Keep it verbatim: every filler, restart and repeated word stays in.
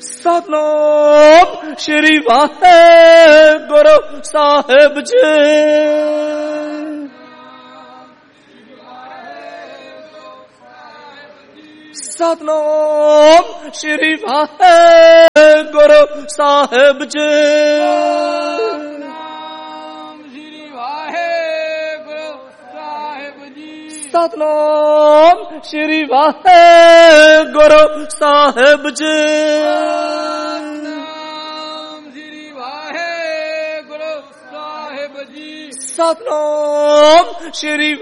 Satnam Shri Waheguru Sahib ji. Satnam Shri Waheguru Sahib ji. Satnam Shri Waheguru Sahib ji. Satnam Shri